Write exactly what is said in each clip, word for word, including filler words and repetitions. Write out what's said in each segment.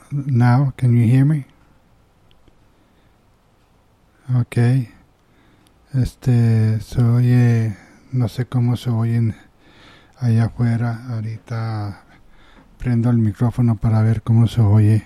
now, can you hear me? Okay. Este, se oye, no sé cómo se oyen allá afuera. Ahorita prendo el micrófono para ver cómo se oye.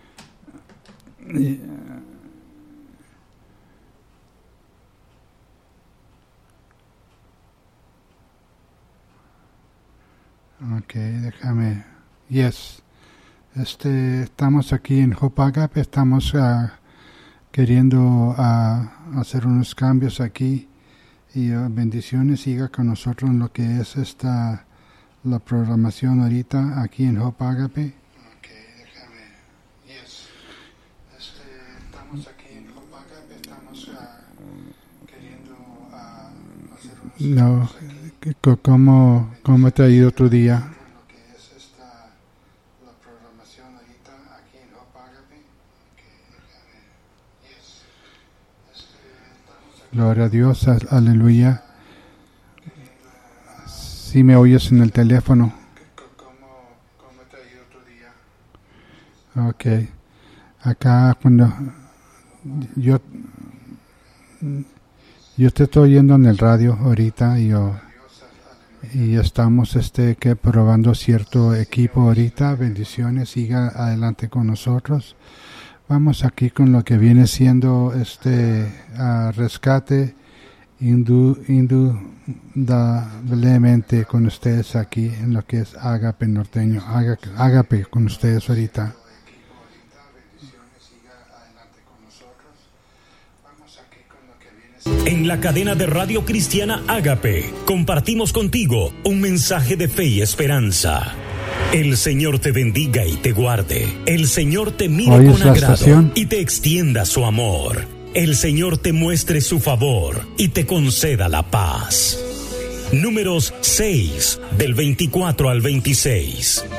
Ok, déjame. Yes. Este, estamos aquí en Hope Agape, estamos uh, queriendo uh, hacer unos cambios aquí y uh, bendiciones. Siga con nosotros en lo que es esta la programación ahorita aquí en Hope Agape. Ok, déjame. Yes. Este, estamos aquí en Hope Agape, estamos uh, queriendo uh, hacer unos no, cambios aquí. ¿Cómo, ¿Cómo te ha ido tu día? Gloria a Dios, aleluya. Si me oyes en el teléfono. ¿Cómo, cómo te ha ido tu día? Ok. Acá cuando yo yo te estoy oyendo en el radio ahorita y yo y estamos este que probando cierto equipo ahorita. Bendiciones, siga adelante con nosotros. Vamos aquí con lo que viene siendo este uh, rescate indu, indudablemente con ustedes aquí en lo que es Agape Norteño. Agape, Agape con ustedes ahorita. En la cadena de radio cristiana Agape, compartimos contigo un mensaje de fe y esperanza. El Señor te bendiga y te guarde. El Señor te mire con agrado estación? y te extienda su amor. El Señor te muestre su favor y te conceda la paz. Números seis, del veinticuatro al veintiséis.